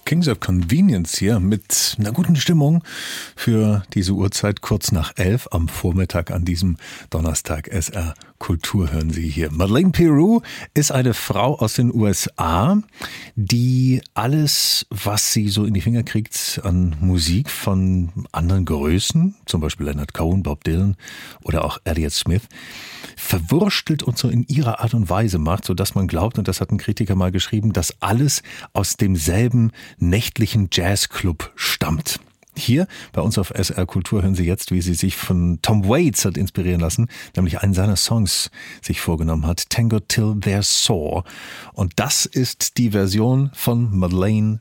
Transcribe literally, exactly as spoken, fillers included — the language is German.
Kings of Convenience hier mit einer guten Stimmung für diese Uhrzeit kurz nach elf am Vormittag an diesem Donnerstag. S R Kultur hören Sie hier. Madeleine Peyroux ist eine Frau aus den U S A, die alles, was sie so in die Finger kriegt an Musik von anderen Größen, zum Beispiel Leonard Cohen, Bob Dylan oder auch Elliott Smith, verwurstelt und so in ihrer Art und Weise macht, sodass man glaubt, und das hat ein Kritiker mal geschrieben, dass alles aus demselben nächtlichen Jazzclub stammt. Hier bei uns auf S R Kultur hören Sie jetzt, wie sie sich von Tom Waits hat inspirieren lassen, nämlich einen seiner Songs sich vorgenommen hat, Tango Till They're Sore. Und das ist die Version von Madeleine